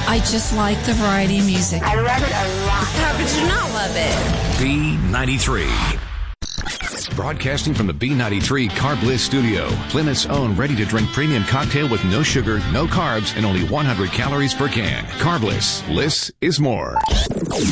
I just like the variety of music. I love it a lot. How could you not love it? B93. Broadcasting from the B93 Carbliss studio, Plymouth's own ready-to-drink premium cocktail with no sugar, no carbs, and only 100 calories per can. Carbliss. Bliss is more.